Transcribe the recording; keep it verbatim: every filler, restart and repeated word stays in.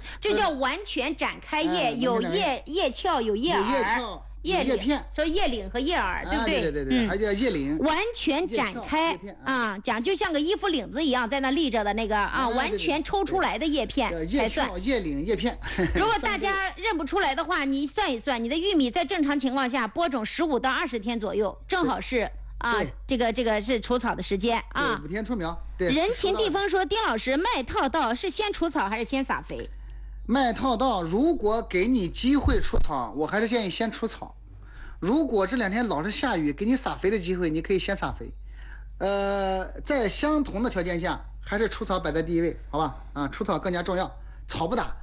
就叫完全展开叶， 嗯、 有叶叶鞘，有叶耳， 有叶鞘。 叶叶片， 所以叶领和叶耳，对不对？ 啊、对对对， 嗯、 还叫叶领， 完全展开啊， 讲就像个衣服领子一样，在那立着的那个啊， 啊完全抽出来的叶片才算。 叶领、叶片。 如果大家认不出来的话，你算一算，你的玉米在正常情况下播种十五到二十天左右，正好是啊，这个这个是除草的时间啊， 五天出苗。对。 人情地风说，丁老师，麦套稻是先除草还是先撒肥？ 麦套稻如果给你机会除草，我还是建议先除草。如果这两天老是下雨，给你撒肥的机会，你可以先撒肥。呃，在相同的条件下，还是除草摆在第一位，好吧？啊，除草更加重要，草不打。